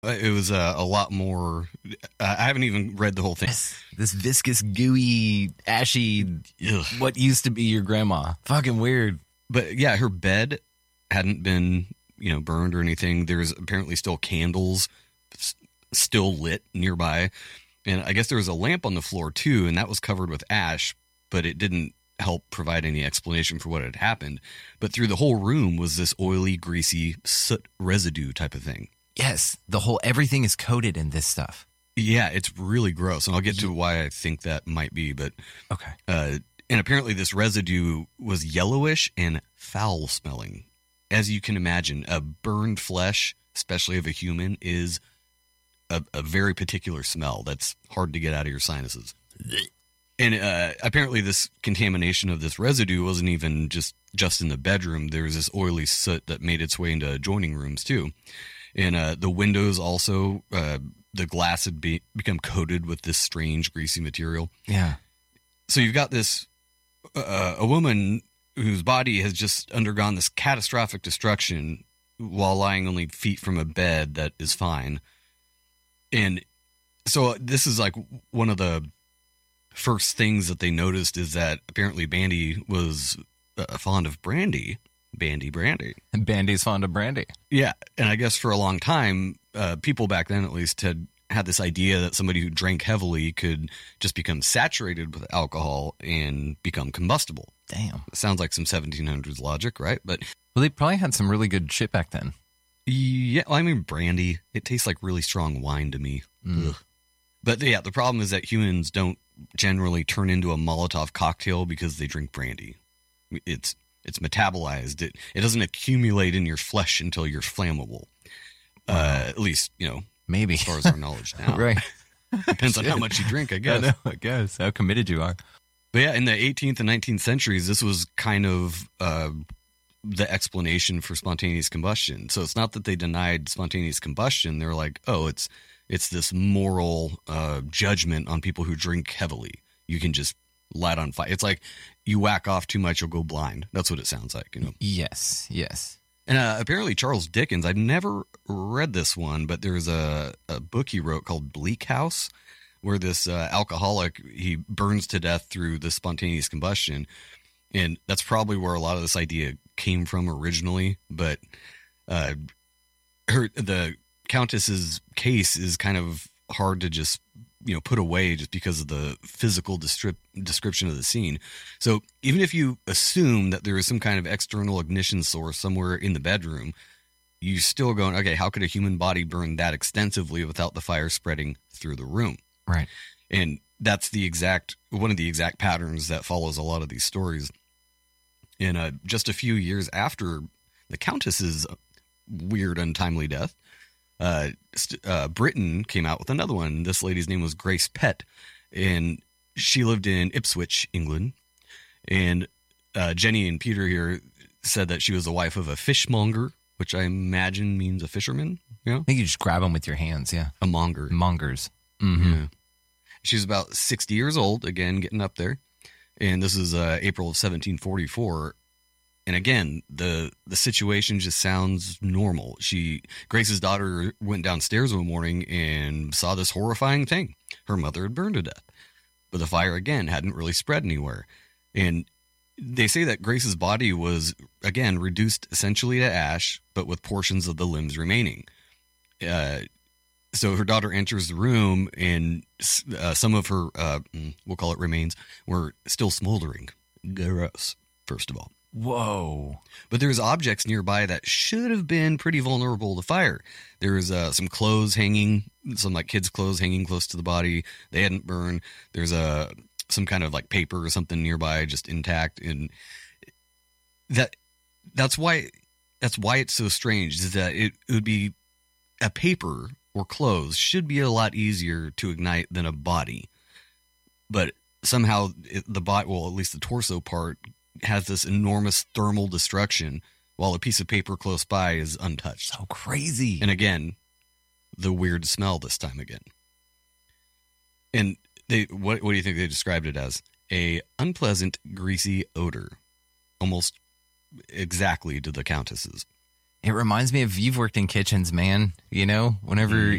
It was a lot more. I haven't even read the whole thing. This viscous, gooey, ashy, Ugh. what used to be your grandma. Fucking weird. But yeah, her bed hadn't been, burned or anything. There's apparently still candles still lit nearby. And I guess there was a lamp on the floor too, and that was covered with ash, but it didn't help provide any explanation for what had happened. But through the whole room was this oily, greasy soot residue type of thing. Yes, everything is coated in this stuff. Yeah, it's really gross. And I'll get to why I think that might be, but okay. And apparently this residue was yellowish and foul smelling. As you can imagine, a burned flesh, especially of a human, is a very particular smell that's hard to get out of your sinuses. And apparently this contamination of this residue wasn't even just in the bedroom. There was this oily soot that made its way into adjoining rooms too. And the windows also, the glass had become coated with this strange greasy material. Yeah. So you've got this, a woman whose body has just undergone this catastrophic destruction while lying only feet from a bed that is fine. And so this is like one of the first things that they noticed is that apparently Bandy was fond of brandy. Bandy's fond of brandy. Yeah. And I guess for a long time, people back then at least had this idea that somebody who drank heavily could just become saturated with alcohol and become combustible. Damn. It sounds like some 1700s logic, right? But well, they probably had some really good shit back then. Yeah, well, I mean, brandy, it tastes like really strong wine to me. Ugh. But yeah, the problem is that humans don't generally turn into a Molotov cocktail because they drink brandy. It's metabolized. It doesn't accumulate in your flesh until you're flammable. Wow. At least, maybe as far as our knowledge now. Right. Depends on how much you drink, I guess. I guess. How committed you are. But yeah, in the 18th and 19th centuries, this was kind of the explanation for spontaneous combustion. So it's not that they denied spontaneous combustion. They're like, oh, it's this moral judgment on people who drink heavily. You can just light on fire. It's like you whack off too much, you'll go blind. That's what it sounds like, Yes. And apparently Charles Dickens, I've never read this one, but there's a book he wrote called Bleak House, where this alcoholic, he burns to death through the spontaneous combustion. And that's probably where a lot of this idea came from originally. But the Countess's case is kind of hard to just put away just because of the physical description of the scene. So even if you assume that there is some kind of external ignition source somewhere in the bedroom, you still going, okay, how could a human body burn that extensively without the fire spreading through the room? Right. And that's one of the exact patterns that follows a lot of these stories. And just a few years after the Countess's weird, untimely death, Britain came out with another one. This lady's name was Grace Pett, and she lived in Ipswich, England. And Jenny and Peter here said that she was the wife of a fishmonger, which I imagine means a fisherman. I think you just grab them with your hands, yeah. A monger. Mongers. Mm-hmm. Yeah. She's about 60 years old, again, getting up there. And this is April of 1744. And again, the situation just sounds normal. Grace's daughter went downstairs one morning and saw this horrifying thing. Her mother had burned to death. But the fire, again, hadn't really spread anywhere. And they say that Grace's body was, again, reduced essentially to ash, but with portions of the limbs remaining. So her daughter enters the room, and some of her, we'll call it remains, were still smoldering. Gross, first of all. Whoa. But there's objects nearby that should have been pretty vulnerable to fire. There's some clothes hanging, some like kids' clothes hanging close to the body. They hadn't burned. There's some kind of like paper or something nearby, just intact. And that's why it's so strange, is that it would be a paper or clothes should be a lot easier to ignite than a body. But somehow the body, well, at least the torso part, has this enormous thermal destruction while a piece of paper close by is untouched. So crazy. And again, the weird smell this time again. And what do you think they described it as? A unpleasant, greasy odor. Almost exactly to the Countess's. It reminds me of, you've worked in kitchens, man. Whenever